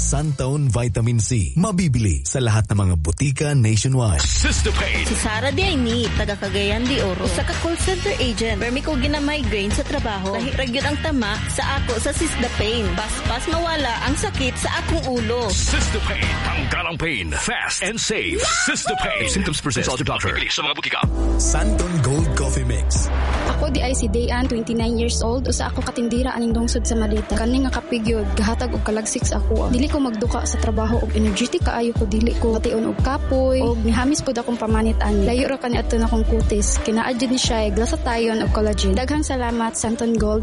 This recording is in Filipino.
Suntone Vitamin C. Mabibili sa lahat ng mga butika nationwide. Sister Pain. Si Sarah Diayni, taga Cagayan de Oro. Usa ka call center agent. Permi ko gina-migraine sa trabaho. Lahi ragyod ang tama sa ako sa Sister Pain. Pas mawala ang sakit sa akong ulo. Sister Pain. Tanggal ang pain. Fast and safe. Sister Pain. If symptoms persist, consult your doctor. Bibili sa mga butika. Suntone Gold Coffee Mix. Ako di ay si Dayan, 29 years old. Usa ako katindira aning lungsod sa Malita. Kani nga kapigyod, gahatag og kalagsik sa ako. Dili ko magduka sa trabaho og energetic kaayo ko, dili ko ation og kapoy og mihamis pud akong pamanit ani. Layo ra kani adto na akong kutis. Kinaadjud ni siya glasatayon og collagen. Daghang salamat Suntone Gold.